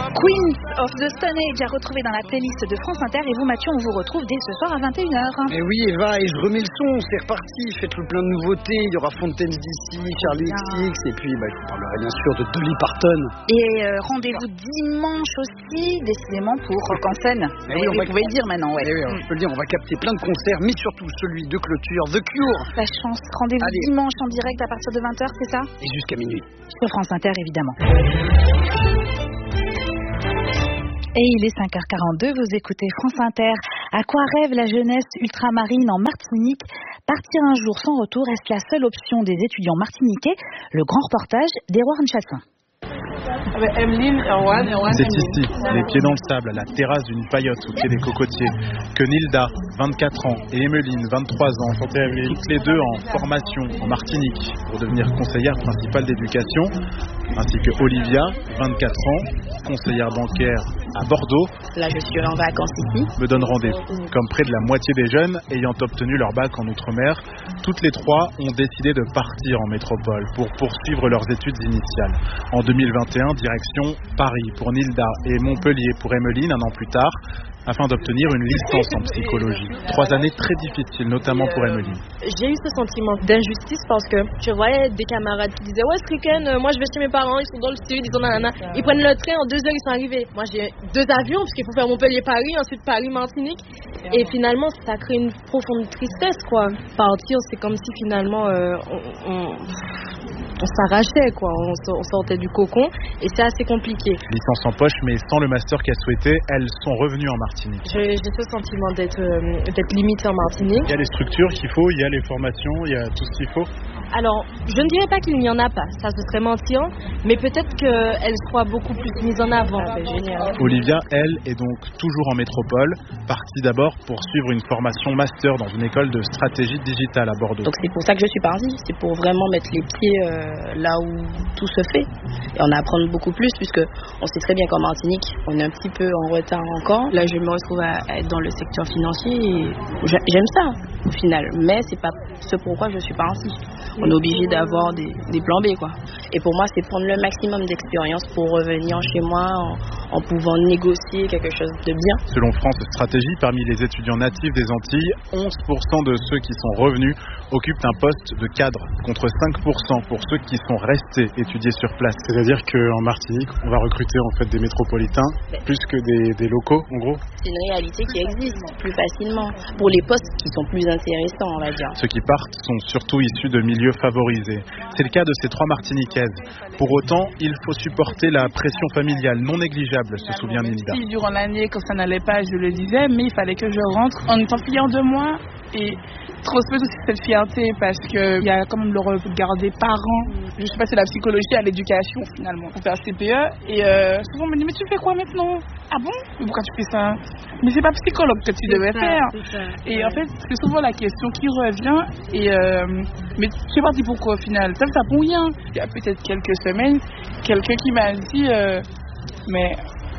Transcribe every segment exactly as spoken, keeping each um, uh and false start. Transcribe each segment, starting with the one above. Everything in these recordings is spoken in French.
Queens of the Stone Age à retrouver dans la playlist de France Inter. Et vous, Mathieu, on vous retrouve dès ce soir à vingt et une heures. Et oui, Eva, et je remets le son, c'est reparti. Faites-le plein de nouveautés. Il y aura Fontaines D C, Charlie X X, et puis bah, je vous parlerai bien sûr de Dolly Parton. Et euh, rendez-vous dimanche aussi, décidément, pour Rock en scène. Et oui, on vous va... pouvez le dire maintenant, ouais. Et oui, on peut le dire, on va capter plein de concerts, mais surtout celui de clôture, The Cure. La chance. Rendez-vous Allez. dimanche en direct à partir de vingt heures, c'est ça? Et jusqu'à minuit. Sur France Inter, évidemment. Et il est cinq heures quarante-deux, vous écoutez France Inter. À quoi rêve la jeunesse ultramarine en Martinique? Partir un jour sans retour, est-ce la seule option des étudiants martiniquais? Le grand reportage d'Erwan Chassin. C'est ici, les pieds dans le sable, à la terrasse d'une paillote au pied des cocotiers, que Nilda, vingt-quatre ans, et Emeline, vingt-trois ans, sont toutes les deux en formation en Martinique pour devenir conseillère principale d'éducation, ainsi que Olivia, vingt-quatre ans, conseillère bancaire à Bordeaux. Là, je suis en vacances ici. Me donne rendez-vous. Comme près de la moitié des jeunes ayant obtenu leur bac en Outre-mer, toutes les trois ont décidé de partir en métropole pour poursuivre leurs études initiales. En deux mille vingt et un, direction Paris pour Nilda et Montpellier pour Emeline un an plus tard, afin d'obtenir une licence en psychologie. Trois années très difficiles, notamment pour Emeline. J'ai eu ce sentiment d'injustice parce que je voyais des camarades qui disaient « Ouais, ce week-end, moi je vais chez mes parents, ils sont dans le sud, ils sont nanana. » Ils prennent le train, en deux heures ils sont arrivés. Moi j'ai deux avions parce qu'il faut faire Montpellier-Paris, ensuite Paris-Martinique. Et finalement, ça crée une profonde tristesse, quoi. Partir, c'est comme si finalement euh, on... on... on s'arrachait, quoi, on sortait du cocon et c'est assez compliqué. Licence en poche, mais sans le master qu'elles souhaitaient, elles sont revenues en Martinique. J'ai, j'ai ce sentiment d'être, euh, d'être limitée en Martinique. Il y a les structures qu'il faut, il y a les formations, il y a tout ce qu'il faut. Alors, je ne dirais pas qu'il n'y en a pas, ça ce serait mentir, mais peut-être qu'elles soient beaucoup plus mises en avant. C'est génial. Olivia, elle, est donc toujours en métropole, partie d'abord pour suivre une formation master dans une école de stratégie digitale à Bordeaux. Donc c'est pour ça que je suis partie, c'est pour vraiment mettre les pieds euh, là où tout se fait et en apprendre beaucoup plus, puisque on sait très bien qu'en Martinique, on est un petit peu en retard encore. Là, je me retrouve à, à être dans le secteur financier et j'aime ça au final, mais c'est pas ce pourquoi je suis partie. On est obligé d'avoir des, des plans B, quoi. Et pour moi, c'est prendre le maximum d'expérience pour revenir chez moi en, en pouvant négocier quelque chose de bien. Selon France Stratégie, parmi les étudiants natifs des Antilles, onze pour cent de ceux qui sont revenus occupent un poste de cadre, contre cinq pour cent pour ceux qui sont restés étudier sur place. C'est-à-dire qu'en Martinique, on va recruter en fait des métropolitains plus que des, des locaux, en gros. C'est une réalité qui existe plus facilement pour les postes qui sont plus intéressants, on va dire. Ceux qui partent sont surtout issus de milieux favorisés. C'est le cas de ces trois Martiniquaises. Pour autant, il faut supporter la pression familiale non négligeable, se souvient Nilda. Durant l'année, quand ça n'allait pas, je le disais, mais il fallait que je rentre en étant fière de moi et transmettre aussi cette fierté parce qu'il y a quand même le regard des parents. Je suis passée de la psychologie à l'éducation finalement pour faire C P E et euh, souvent on me dit mais tu fais quoi maintenant? Ah bon? Mais pourquoi tu fais ça? Mais c'est pas psychologue que tu c'est devais ça, faire. Et en fait c'est souvent la question qui revient et euh, mais tu es parti pourquoi au final? Ça ça pour rien. Il y a peut-être quelques semaines quelqu'un qui m'a dit euh, mais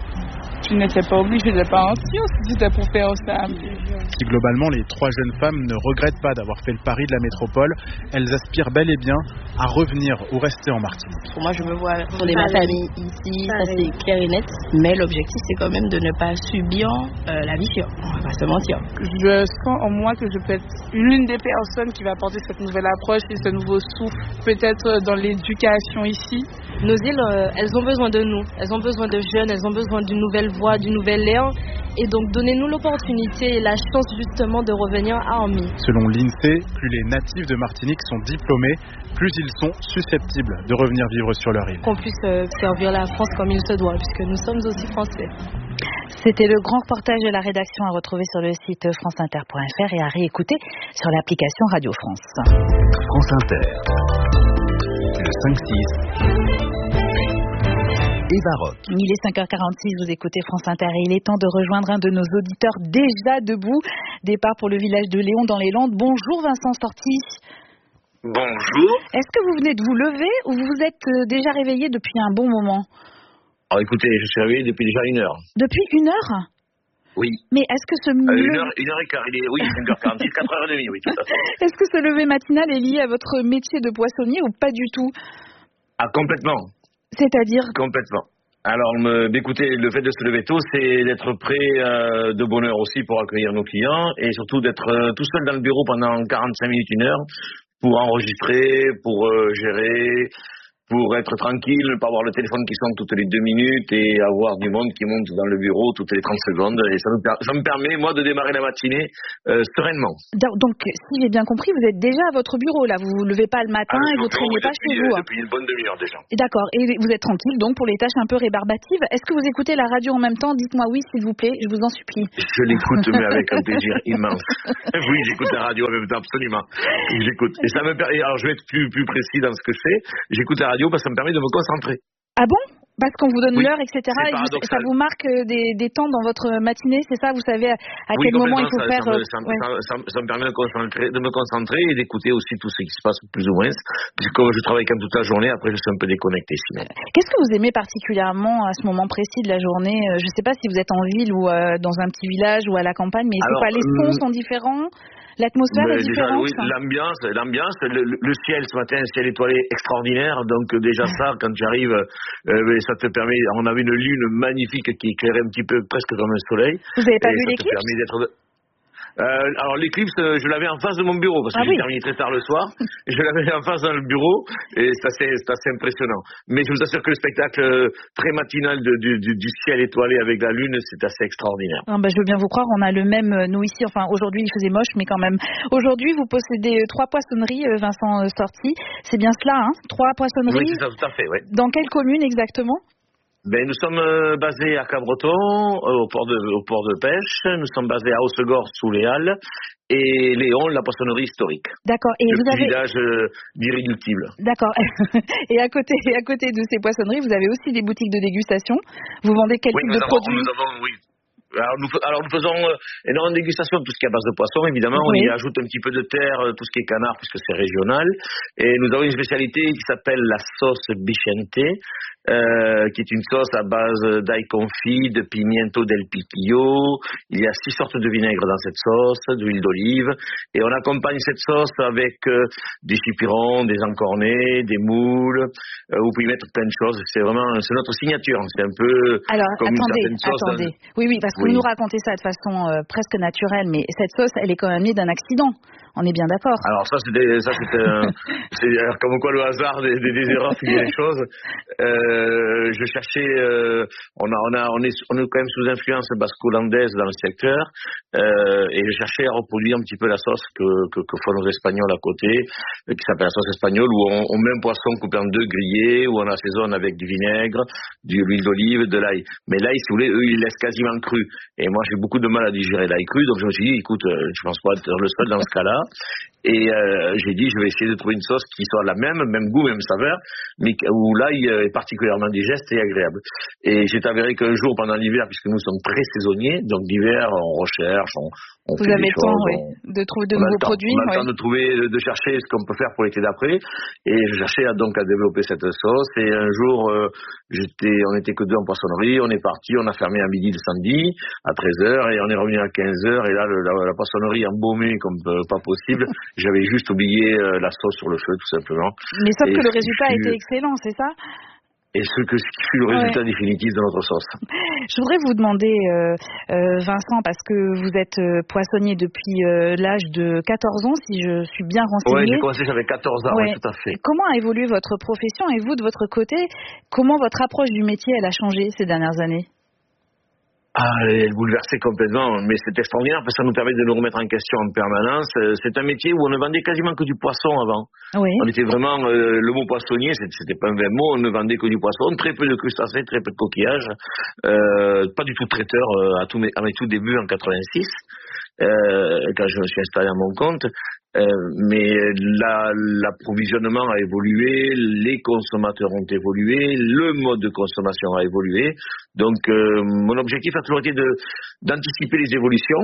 tu n'étais pas obligée de partir si c'était pour faire ça. Si globalement les trois jeunes femmes ne regrettent pas d'avoir fait le pari de la métropole, elles aspirent bel et bien à revenir ou rester en Martinique. Pour moi, je me vois fonder ma famille ici, ça c'est clair et net. Mais l'objectif, c'est quand même de ne pas subir euh, la vie chère. On va pas se mentir. Je sens en moi que je peux être l'une des personnes qui va apporter cette nouvelle approche et ce nouveau souffle, peut-être dans l'éducation ici. Nos îles, euh, elles ont besoin de nous. Elles ont besoin de jeunes, elles ont besoin d'une nouvelle voix, d'une nouvelle ère. Et donc, donnez-nous l'opportunité et la chance justement de revenir à Ormy. Selon l'INSEE, plus les natifs de Martinique sont diplômés, plus ils sont susceptibles de revenir vivre sur leur île. Qu'on puisse euh, servir la France comme il se doit, puisque nous sommes aussi français. C'était le grand reportage de la rédaction à retrouver sur le site franceinter point f r et à réécouter sur l'application Radio France. France Inter, le cinq six. Eva Rock. Il est cinq heures quarante-six, vous écoutez France Inter et il est temps de rejoindre un de nos auditeurs déjà debout. Départ pour le village de Léon dans les Landes. Bonjour Vincent Storti. Bonjour. Est-ce que vous venez de vous lever ou vous vous êtes déjà réveillé depuis un bon moment? Alors écoutez, je suis réveillé depuis déjà une heure. Depuis une heure? Oui. Mais est-ce que ce euh, lever... une, heure, une heure et quart, il est... oui, cinq heures quarante-six, quatre heures trente, oui, tout à fait. Est-ce que ce lever matinal est lié à votre métier de poissonnier ou pas du tout? Ah, complètement. C'est-à-dire? Complètement. Alors, me, écoutez, le fait de se lever tôt, c'est d'être prêt euh, de bonne heure aussi pour accueillir nos clients et surtout d'être euh, tout seul dans le bureau pendant quarante-cinq minutes, une heure pour enregistrer, pour euh, gérer, pour être tranquille, ne pas avoir le téléphone qui sonne toutes les deux minutes et avoir du monde qui monte dans le bureau toutes les trente secondes. Et ça me, ça me permet, moi, de démarrer la matinée euh, sereinement. Donc, si j'ai bien compris, vous êtes déjà à votre bureau, là. Vous ne vous levez pas le matin ah, et vous ne traînez pas depuis, chez vous. Euh, depuis une bonne demi-heure déjà. D'accord. Et vous êtes tranquille, donc, pour les tâches un peu rébarbatives. Est-ce que vous écoutez la radio en même temps? Dites-moi oui, s'il vous plaît. Je vous en supplie. Je l'écoute, mais avec un plaisir immense. Oui, j'écoute la radio en même temps, absolument. J'écoute. Et ça me permet, alors je vais être plus, plus précis dans ce que je fais. J'écoute la radio parce que ça me permet de me concentrer. Ah bon? Parce qu'on vous donne oui, l'heure, et cetera. Et vous, ça vous marque des, des temps dans votre matinée, c'est ça? Vous savez à, à oui, quel moment il faut ça, faire... Ça me, ça, ouais. ça, ça, ça me permet de, concentrer, de me concentrer et d'écouter aussi tout ce qui se passe plus ou moins. Puisque comme je travaille quand même toute la journée, après je suis un peu déconnecté sinon. Qu'est-ce que vous aimez particulièrement à ce moment précis de la journée? Je ne sais pas si vous êtes en ville ou euh, dans un petit village ou à la campagne, mais c'est pas les sons sont différents? L'atmosphère est différente. Déjà, oui, l'ambiance, l'ambiance, le, le ciel ce matin, un ciel étoilé extraordinaire. Donc déjà ça, quand j'arrive, euh, ça te permet. On avait une lune magnifique qui éclairait un petit peu, presque comme un soleil. Vous n'avez pas vu l'éclipse? Euh, alors l'éclipse, je l'avais en face de mon bureau parce que ah j'ai oui. terminé très tard le soir. Je l'avais en face dans le bureau et c'est assez, c'est assez impressionnant. Mais je vous assure que le spectacle très matinal de, du, du, du ciel étoilé avec la lune, c'est assez extraordinaire. Ah bah, je veux bien vous croire, on a le même, nous ici, enfin aujourd'hui il faisait moche, mais quand même. Aujourd'hui vous possédez trois poissonneries, Vincent Sorti. C'est bien cela, hein? Trois poissonneries. Oui, c'est ça, tout à fait, oui. Dans quelle commune exactement? Ben, nous sommes euh, basés à Cabreton, euh, au, port de, au port de pêche. Nous sommes basés à Haussegor, sous les Halles. Et Léon, la poissonnerie historique. D'accord. Et le vous petit avez... village euh, d'irréductible. D'accord. Et à côté, à côté de ces poissonneries, vous avez aussi des boutiques de dégustation. Vous vendez quel oui, type de avons, produits? nous avons, oui. Alors nous, alors nous faisons euh, énormément de dégustation de tout ce qui est à base de poisson, évidemment. Oui. On y ajoute un petit peu de terre, tout ce qui est canard, puisque c'est régional. Et nous avons une spécialité qui s'appelle la sauce bichente, euh, qui est une sauce à base d'ail confit, de pimiento del piquillo. Il y a six sortes de vinaigre dans cette sauce, d'huile d'olive. Et on accompagne cette sauce avec euh, des chipirons, des encornets, des moules. Euh, vous pouvez mettre plein de choses. C'est vraiment, c'est notre signature. C'est un peu alors, comme attendez, une sauce. Attendez. Dans... Oui, oui, parce que oui. Vous nous racontez ça de façon euh, presque naturelle, mais cette sauce, elle est quand même née d'un accident. On est bien d'accord. Alors ça, c'était, ça c'était, euh, c'est comme quoi le hasard des, des, des erreurs fait bien les choses. Euh, je cherchais, euh, on a, on a, on est, on est quand même sous influence basco-hollandaise dans le secteur, euh, et je cherchais à reproduire un petit peu la sauce que, que, que font nos Espagnols à côté, euh, qui s'appelle la sauce espagnole, où on, on met un poisson coupé en deux grillé, où on assaisonne avec du vinaigre, de l'huile d'olive, de l'ail. Mais l'ail, si vous voulez, eux, ils laissent quasiment cru. Et moi, j'ai beaucoup de mal à digérer l'ail cru, donc je me suis dit, écoute, euh, je pense pas être le seul dans ce cas-là. Et euh, j'ai dit, je vais essayer de trouver une sauce qui soit la même, même goût, même saveur, mais où l'ail est particulièrement digeste et agréable. Et j'ai avéré qu'un jour, pendant l'hiver, puisque nous sommes très saisonniers, donc l'hiver, on recherche, on, on Vous fait avez des le choses, temps, oui, on, de trouver de on nouveaux temps, produits. On a le oui. temps de trouver, de chercher ce qu'on peut faire pour l'été d'après. Et je cherchais à, donc à développer cette sauce. Et un jour, euh, j'étais, on était que deux en poissonnerie, on est parti, on a fermé à midi le samedi, à treize heures, et on est revenu à quinze heures, et là, le, la, la poissonnerie embaumée comme euh, pas possible. J'avais juste oublié euh, la sauce sur le feu, tout simplement. Mais sauf et que le résultat fut... a été excellent, c'est ça? Et ce que ce qui fut le résultat ouais. définitif de notre sauce. Je voudrais vous demander, euh, euh, Vincent, parce que vous êtes euh, poissonnier depuis euh, l'âge de quatorze ans, si je suis bien renseignée. Oui, j'ai commencé, j'avais quatorze ans, ouais. Oui, tout à fait. Comment a évolué votre profession et vous, de votre côté, comment votre approche du métier elle a changé ces dernières années? Ah, elle est bouleversée complètement, mais c'est extraordinaire parce que ça nous permet de nous remettre en question en permanence. C'est un métier où on ne vendait quasiment que du poisson avant. Oui. On était vraiment, euh, le mot poissonnier, c'était pas un vrai mot, on ne vendait que du poisson, très peu de crustacés, très peu de coquillages, euh, pas du tout traiteur euh, à, tout mes, à mes tout débuts en quatre-vingt-six, euh, quand je me suis installé à mon compte. Euh, mais l'approvisionnement a évolué, les consommateurs ont évolué, le mode de consommation a évolué. Donc, euh, mon objectif a toujours été de d'anticiper les évolutions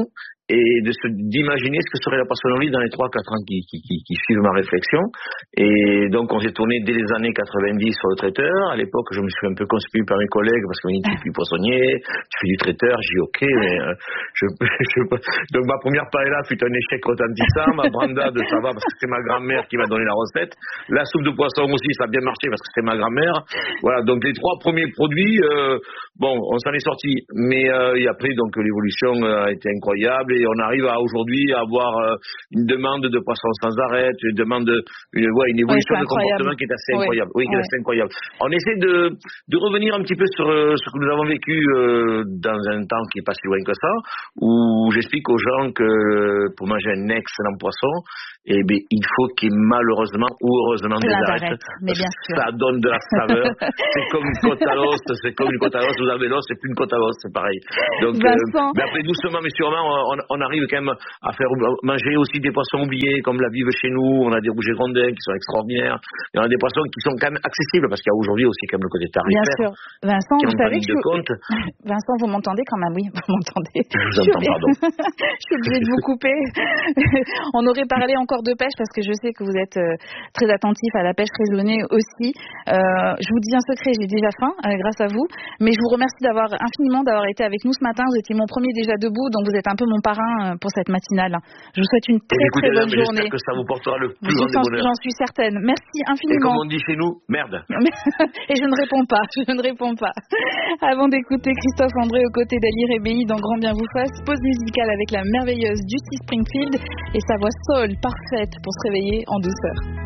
et de se, d'imaginer ce que serait la poissonnerie dans les trois quatre ans qui, qui, qui, qui suivent ma réflexion. Et donc on s'est tourné dès les années quatre-vingt-dix sur le traiteur. À l'époque, je me suis un peu conspué par mes collègues parce qu'on me dit tu es plus poissonnier, tu fais du traiteur. J'ai dit ok, mais euh, je, je, donc ma première paella fut un échec retentissant. Ma brandade, ça va parce que c'est ma grand-mère qui m'a donné la recette. La soupe de poisson aussi, ça a bien marché parce que c'est ma grand-mère. Voilà, donc les trois premiers produits, euh, bon, on s'en est sorti. Mais euh, et après, donc l'évolution a été incroyable et on arrive à aujourd'hui à avoir euh, une demande de poissons sans arrêt, une demande, une, ouais, une évolution ouais, de comportement qui est assez incroyable. Oui, oui qui est ouais. assez incroyable. On essaie de, de revenir un petit peu sur euh, ce que nous avons vécu euh, dans un temps qui est pas si loin que ça, où j'explique aux gens que pour manger un excellent poisson, eh bien, il faut qu'il y ait malheureusement ou heureusement des arêtes. Mais bien sûr. Ça donne de la saveur. C'est comme une côte à l'os, c'est comme une côte à l'os, vous avez l'os, c'est plus une côte à l'os, c'est pareil. Donc, euh, mais après, doucement mais sûrement, on, on arrive quand même à faire manger aussi des poissons oubliés, comme la vive chez nous. On a des rougets grondins qui sont extraordinaires. Et on a des poissons qui sont quand même accessibles, parce qu'il y a aujourd'hui aussi quand même le côté tarifaire. Bien sûr. Vincent, vous savez que je... compte. Vincent, vous m'entendez quand même? Oui, vous m'entendez. Je vous entends, pardon. Je suis obligée de vous couper. On aurait parlé encore de pêche parce que je sais que vous êtes euh, très attentif à la pêche raisonnée aussi. Euh, je vous dis un secret, j'ai déjà faim euh, grâce à vous, mais je vous remercie d'avoir infiniment d'avoir été avec nous ce matin. Vous étiez mon premier déjà debout, donc vous êtes un peu mon parrain euh, pour cette matinale. Je vous souhaite une très écoutez, très bonne là, journée. J'espère que ça vous portera le plus grand des bonheurs. J'en suis certaine. Merci infiniment. Et comme on dit chez nous, merde. Et je ne réponds pas, je ne réponds pas. Avant d'écouter Christophe André aux côtés d'Ali Rebéi dans Grand Bien vous fasse, pause musicale avec la merveilleuse Dusty Springfield et sa voix soul parfaite pour se réveiller en douceur.